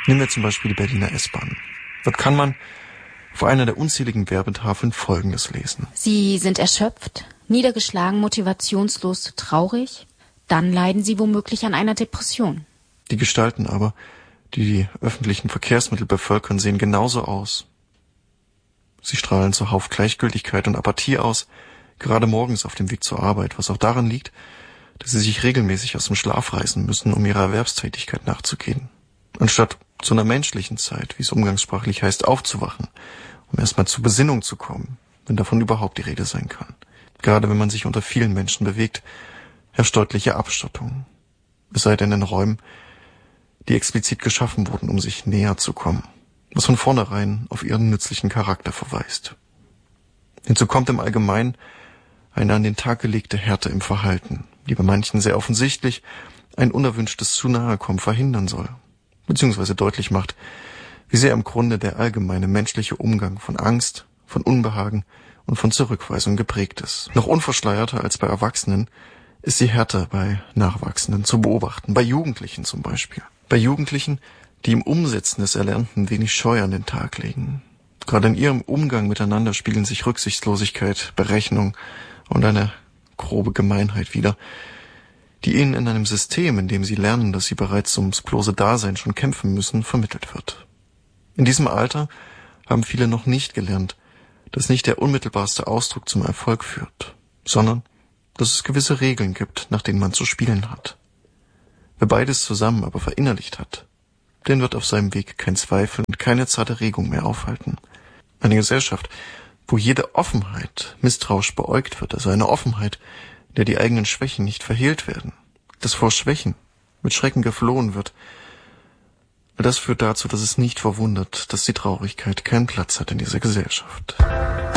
Nehmen wir zum Beispiel die Berliner S-Bahn. Dort kann man auf einer der unzähligen Werbetafeln Folgendes lesen. Sie sind erschöpft, niedergeschlagen, motivationslos, traurig. Dann leiden Sie womöglich an einer Depression. Die Gestalten aber, die öffentlichen Verkehrsmittel bevölkern, sehen genauso aus. Sie strahlen zuhauf Gleichgültigkeit und Apathie aus, gerade morgens auf dem Weg zur Arbeit, was auch daran liegt, dass sie sich regelmäßig aus dem Schlaf reißen müssen, um ihrer Erwerbstätigkeit nachzugehen. Anstatt zu einer menschlichen Zeit, wie es umgangssprachlich heißt, aufzuwachen, um erstmal zur Besinnung zu kommen, wenn davon überhaupt die Rede sein kann. Gerade wenn man sich unter vielen Menschen bewegt, herrscht deutliche Abschottung. Es sei denn in Räumen, die explizit geschaffen wurden, um sich näher zu kommen, was von vornherein auf ihren nützlichen Charakter verweist. Hinzu kommt im Allgemeinen eine an den Tag gelegte Härte im Verhalten, die bei manchen sehr offensichtlich ein unerwünschtes Zunahekommen verhindern soll, beziehungsweise deutlich macht, wie sehr im Grunde der allgemeine menschliche Umgang von Angst, von Unbehagen und von Zurückweisung geprägt ist. Noch unverschleierter als bei Erwachsenen ist die Härte bei Nachwachsenden zu beobachten, bei Jugendlichen zum Beispiel. Bei Jugendlichen, die im Umsetzen des Erlernten wenig Scheu an den Tag legen. Gerade in ihrem Umgang miteinander spiegeln sich Rücksichtslosigkeit, Berechnung und eine grobe Gemeinheit wider, die ihnen in einem System, in dem sie lernen, dass sie bereits ums bloße Dasein schon kämpfen müssen, vermittelt wird. In diesem Alter haben viele noch nicht gelernt, dass nicht der unmittelbarste Ausdruck zum Erfolg führt, sondern dass es gewisse Regeln gibt, nach denen man zu spielen hat. Wer beides zusammen aber verinnerlicht hat, den wird auf seinem Weg kein Zweifel und keine zarte Regung mehr aufhalten. Eine Gesellschaft, wo jede Offenheit misstrauisch beäugt wird, also eine Offenheit, in der die eigenen Schwächen nicht verhehlt werden, dass vor Schwächen mit Schrecken geflohen wird, das führt dazu, dass es nicht verwundert, dass die Traurigkeit keinen Platz hat in dieser Gesellschaft.